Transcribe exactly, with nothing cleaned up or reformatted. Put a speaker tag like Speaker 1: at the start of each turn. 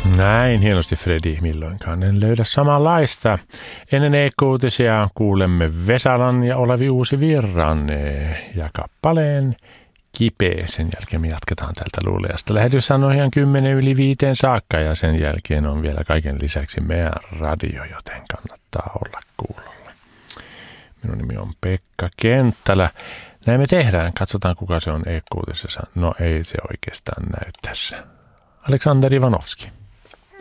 Speaker 1: Näin hienosti Fredi, milloinkaan en löydä samanlaista. Ennen E K-uutisia kuulemme Vesalan ja Olavi Uusivirran ja kappaleen Kipeä. Sen jälkeen me jatketaan täältä Luuleasta. Lähetys on ihan kymmenen yli viiteen saakka ja sen jälkeen on vielä kaiken lisäksi meidän radio, joten kannattaa olla kuulolla. Minun nimi on Pekka Kenttälä. Näin me tehdään. Katsotaan kuka se on E K-uutisessa. No ei se oikeastaan näy tässä. Aleksander Ivanovski.